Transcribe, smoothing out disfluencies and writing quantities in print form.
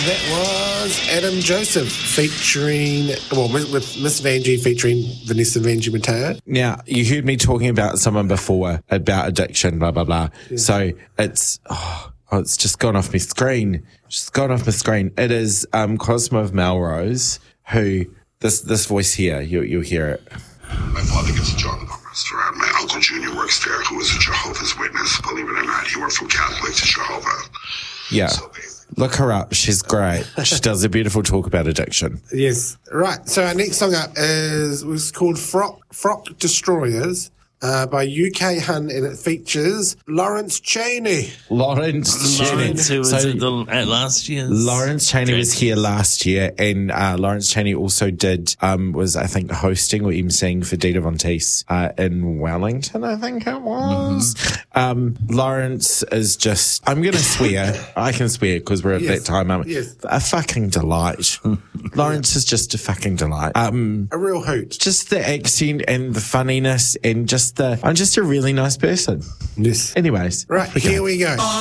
That was Adam Joseph featuring, with Miss Vanjie featuring Vanessa Vanjie Mateo. Now, you heard me talking about someone before about addiction, blah, blah, blah. Yeah. So it's just gone off my screen. It is Cosmo of Melrose, who, this voice here, you'll hear it. My father gets a job at the restaurant. My Uncle Junior works there, who is a Jehovah's Witness. Believe it or not, he went from Catholic to Jehovah. Yeah. Look her up. She's great. She does a beautiful talk about addiction. Yes. Right. So our next song up was called Frock Destroyers by UK Hun, and it features Lawrence Chaney. Lawrence Chaney. Who was at last year's? Lawrence Chaney was here last year, and Lawrence Chaney also was, I think, hosting or emceeing for Dita Von Teese in Wellington, I think it was. Mm-hmm. Lawrence is just, I'm going to swear, I can swear because we're at that time, a fucking delight. Lawrence is just a fucking delight. A real hoot. Just the accent and the funniness and I'm just a really nice person. Yes. Anyways. Right, here we go.